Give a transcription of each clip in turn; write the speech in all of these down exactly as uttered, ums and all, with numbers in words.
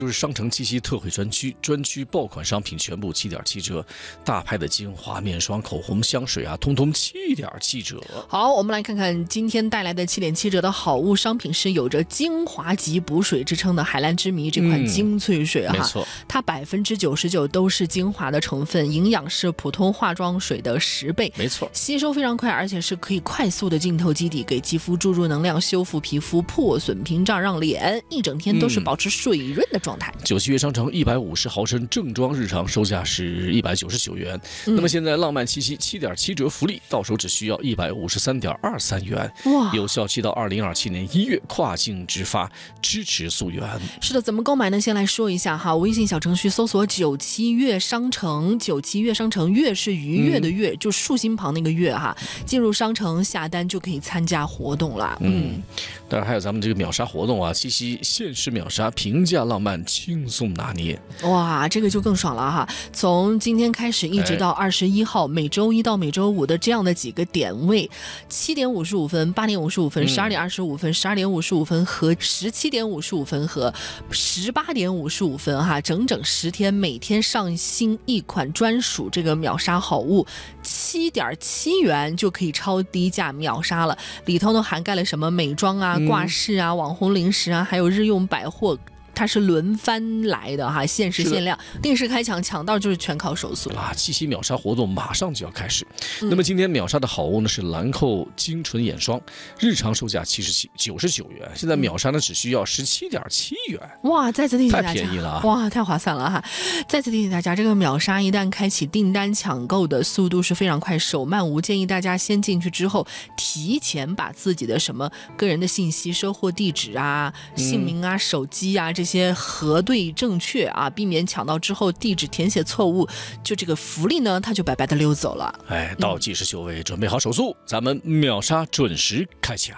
就是商城七夕特惠专区，专区爆款商品全部七点七折，大牌的精华、面霜、口红、香水啊，通通七点七折。 好，我们来看看今天带来的七点七折的好物商品是有着精华级补水之称的海蓝之谜这款精粹水哈、 嗯，没错， 它百分之九十九都是精华的成分，营养是普通化妆水的十倍， 没错， 吸收非常快，而且是可以快速的浸透基底，给肌肤注入能量，修复皮肤破损屏障，让脸一整天都是保持水润的状态。 九七月商城一百五十毫升正装日常售价是一百九十九元、嗯，那么现在浪漫七夕七点七折福利，到手只需要一百五十三点二三元，哇，有效期到二零二七年一月，跨境直发，支持溯源。 是的，怎么购买呢？先来说一下哈，微信小程序搜索九七月商城，九七月商城，月是愉悦的悦、嗯，就竖心旁那个月哈，进入商城下单就可以参加活动了。嗯， 嗯当然还有咱们这个秒杀活动啊，七夕限时秒杀，平价浪漫。轻松拿捏， 哇，这个就更爽了哈！从今天开始一直到二十一号、哎，每周一到每周五的这样的几个点位，七点五十五分、八点五十五分、十二点二十五分、十二点五十五分和十七点五十五分和十八点五十五分哈，整整十天，每天上新一款专属这个秒杀好物，七点七元就可以超低价秒杀了。里头呢涵盖了什么美妆啊、挂饰啊、网红零食啊，还有日用百货。它是轮番来的哈，限时限量，定时开抢，抢到就是全靠手速啊！七夕秒杀活动马上就要开始。嗯、那么今天秒杀的好物呢是兰蔻精纯眼霜，日常售价七十七九十九元，现在秒杀呢只需要十七点七元。 哇！再次提醒大家， 太便宜了啊！ 哇，太划算了哈！再次提醒大家，这个秒杀一旦开启，订单抢购的速度是非常快，手慢无。建议大家先进去之后，提前把自己的什么个人的信息、收货地址啊、姓名啊、嗯、手机啊这些。这些核对正确啊，避免抢到之后地址填写错误，就这个福利呢，它就白白的溜走了。 哎，倒计时就位，准备好手速，咱们秒杀准时开抢。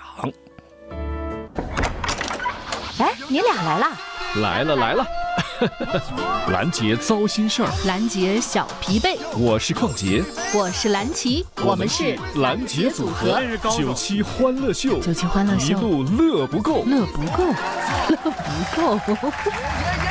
哎，你俩来啦！ 来了来了。兰杰糟心事儿， 兰杰小疲惫。 我是邝杰， 我是蓝琪， 我们是兰杰组合。九七欢乐秀， 九七欢乐秀， 一路乐不够， 乐不够，乐不够。